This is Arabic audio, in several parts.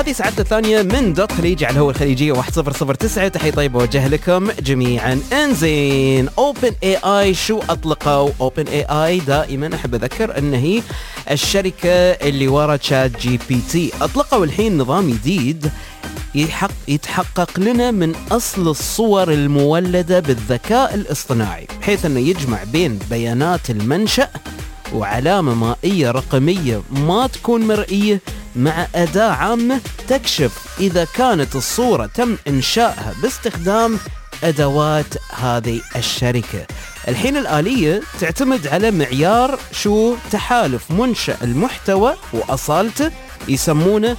هذه ساعتنا الثانية من دوت خليجي على هو الخليجية 1009. تحية طيبة وجه لكم جميعا. انزين، اوبن اي اي شو اطلقوا؟ اوبن اي اي دائما احب اذكر ان هي الشركة اللي ورا تشات جي بي تي. اطلقوا الحين نظام جديد يتحقق لنا من أصل الصور المولدة بالذكاء الاصطناعي، بحيث أنه يجمع بين بيانات المنشأ وعلامة مائية رقمية ما تكون مرئية مع أداة عامة تكشف إذا كانت الصورة تم إنشائها باستخدام أدوات هذه الشركة. الحين الآلية تعتمد على معيار شو تحالف منشأ المحتوى وأصالته، يسمونه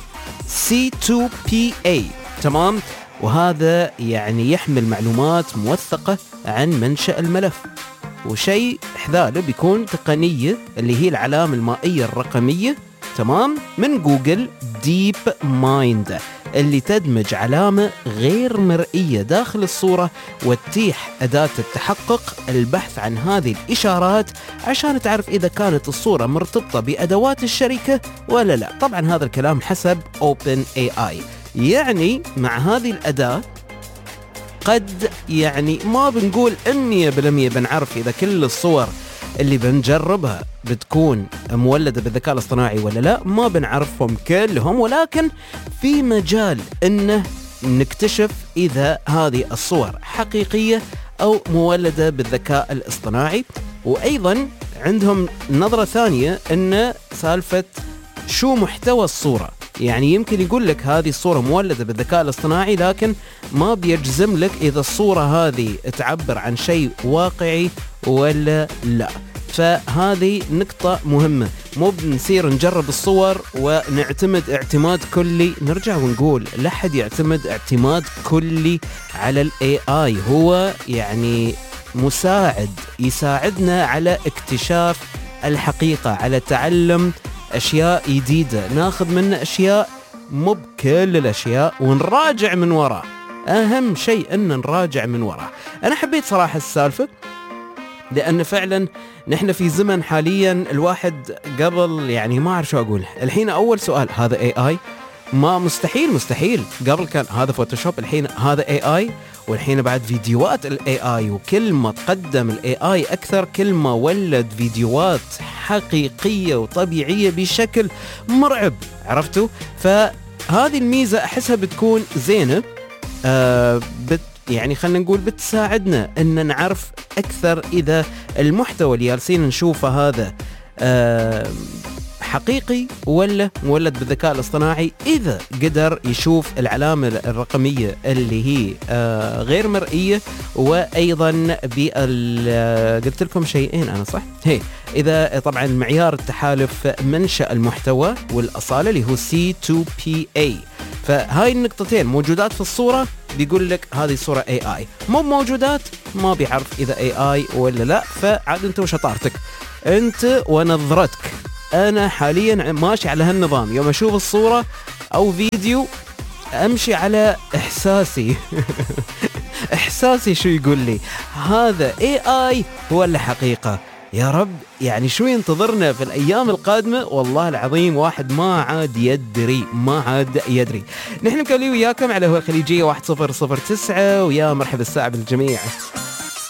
C2PA، تمام؟ وهذا يعني يحمل معلومات موثقة عن منشأ الملف، وشيء حذاله بيكون تقنية اللي هي العلامة المائية الرقمية، تمام؟ من جوجل ديب مايند، اللي تدمج علامة غير مرئية داخل الصورة وتتيح أداة التحقق البحث عن هذه الإشارات عشان تعرف إذا كانت الصورة مرتبطة بأدوات الشركة ولا لا. طبعا هذا الكلام حسب OpenAI. يعني مع هذه الأداة قد يعني ما بنقول 100% بنعرف إذا كل الصور اللي بنجربها بتكون مولدة بالذكاء الاصطناعي ولا لا، ما بنعرفهم كلهم، ولكن في مجال انه نكتشف اذا هذه الصور حقيقية او مولدة بالذكاء الاصطناعي. وايضا عندهم نظرة ثانية ان سالفة شو محتوى الصورة، يعني يمكن يقول لك هذه الصورة مولدة بالذكاء الاصطناعي لكن ما بيجزم لك إذا الصورة هذه تعبر عن شيء واقعي ولا لا. فهذه نقطة مهمة، مو بنصير نجرب الصور ونعتمد اعتماد كلي. نرجع ونقول لا حد يعتمد اعتماد كلي على الاي اي، هو يعني مساعد يساعدنا على اكتشاف الحقيقة، على تعلم أشياء جديدة، ناخذ منه أشياء، مو بكل الأشياء، ونراجع من وراء. أهم شيء أن نراجع من وراء. أنا حبيت صراحة السالفة لأن فعلا نحن في زمن حاليا الواحد قبل يعني ما أعرف شو أقول. الحين أول سؤال هذا AI، ما مستحيل. قبل كان هذا فوتوشوب، الحين هذا AI، والحين بعد فيديوهات AI، وكل ما تقدم AI أكثر كل ما ولد فيديوهات حقيقية وطبيعية بشكل مرعب، عرفتوا؟ فهذه الميزة أحسها بتكون زينة، يعني خلنا نقول بتساعدنا أن نعرف أكثر إذا المحتوى اللي جالسين نشوفه هذا حقيقي ولا مولد بالذكاء الاصطناعي، إذا قدر يشوف العلامة الرقمية اللي هي غير مرئية، وأيضا قلت لكم شيئين أنا صح؟ إذا طبعا معيار التحالف منشأ المحتوى والأصالة اللي هو C2PA. فهاي النقطتين موجودات في الصورة بيقول لك هذه الصورة AI، مو موجودات ما بيعرف إذا AI ولا لا. فعاد أنت وشطارتك أنت ونظرتك. أنا حاليا ماشي على هالنظام، يوم أشوف الصورة أو فيديو أمشي على إحساسي إحساسي شو يقول لي، هذا AI ولا حقيقة؟ يا رب يعني شو ينتظرنا في الأيام القادمة؟ والله العظيم واحد ما عاد يدري. نحن مكملين وياكم على هو الخليجية 1009، ويا مرحبا الساعة بالجميع.